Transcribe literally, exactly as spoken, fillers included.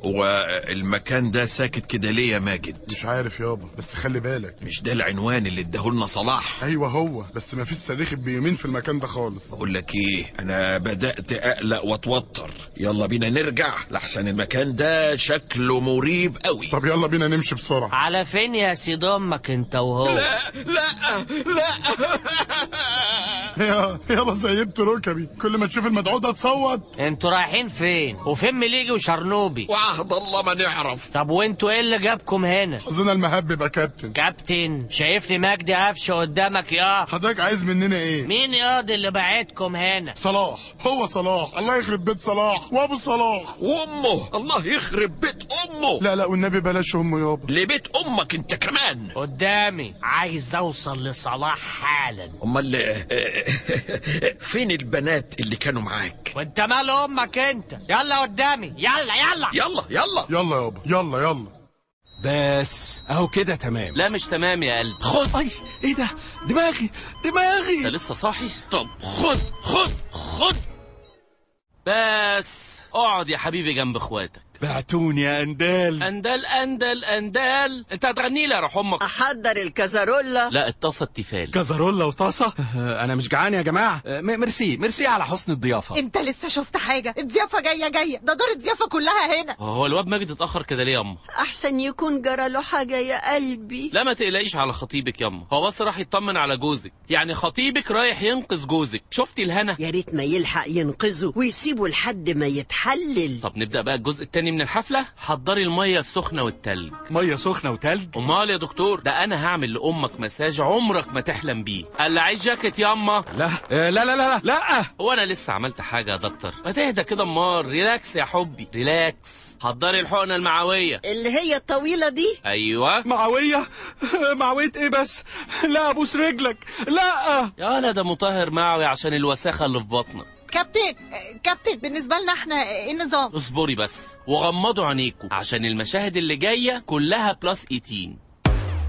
هو المكان ده ساكت كده ليه يا ماجد؟ مش عارف يابا، بس خلي بالك. مش ده العنوان اللي اداهولنا صلاح؟ ايوه هو، بس ما فيش صريخ بيومين في المكان ده خالص. بقول لك ايه، انا بدأت اقلق واتوتر. يلا بينا نرجع لحسن المكان ده شكله مريب قوي. طب يلا بينا نمشي بسرعة. على فين يا سيد امك انت وهو؟ لا لا لا يا يابا زيبت ركبي، كل ما تشوف المدعو ده تصوت. انتوا رايحين فين؟ وفين مليجي وشرنوبي؟ وعهد الله ما نعرف. طب وانتوا ايه اللي جابكم هنا؟ حظنا المهبب يا كابتن. كابتن شايفني مجدي قفشه قدامك يا حضرتك عايز مننا ايه؟ مين ياض اللي بعتكم هنا؟ صلاح. هو صلاح، الله يخرب بيت صلاح وابو صلاح وامه، الله يخرب بيت امه. لا لا والنبي بلاش امه يابا. لبيت امك انت كمان. قدامي، عايز اوصل لصلاح حالا. امال فين البنات اللي كانوا معاك؟ وانت مال امك انت؟ يلا قدامي، يلا يلا يلا يلا يلا يابا يلا يلا. بس اهو كده تمام. لا مش تمام يا قلبي. خد. اي ايه ده؟ دماغي دماغي. انت لسه صاحي؟ طب خد خد خد. بس اقعد يا حبيبي جنب اخواتك. بعتوني يا اندال. اندال اندال اندال. انت هتغني لي يا روح امك. احضر الكازارولا. لا الطاسه التيفال. كازارولا وطاسه. انا مش جعان يا جماعه. ميرسي ميرسي على حسن الضيافه. انت لسه شفت حاجه؟ الضيافه جايه جايه، ده دور الضيافه كلها هنا. هو الواد ماجد اتاخر كده ليه ياما؟ احسن يكون جرى له حاجه يا قلبي. لا ما تقلقيش على خطيبك ياما، هو بس راح يطمن على جوزك. يعني خطيبك رايح ينقذ جوزك. شفتي الهنا؟ يا ريت ما يلحق ينقذه ويسيبه لحد ما يتحلل. طب نبدا بقى الجزء الثاني من الحفله. حضري الميه السخنه والتلج. ميه سخنه وتلج؟ امال يا دكتور، ده انا هعمل لامك مساج عمرك ما تحلم بيه. قلعي الجاكيت ياما. لا لا لا لا لا لا. هو انا لسه عملت حاجه يا دكتور؟ ما تهدى كده امال. ريلاكس يا حبي ريلاكس. حضري الحقنه المعويه اللي هي الطويله دي. ايوه. معويه؟ معويه ايه بس؟ لا ابوس رجلك لا. يا لا ده مطهر معوي عشان الوساخه اللي في بطنك. كابتن كابتن بالنسبه لنا احنا ايه النظام؟ اصبري بس وغمضوا عينيكم عشان المشاهد اللي جايه كلها بلس تمنتاشر.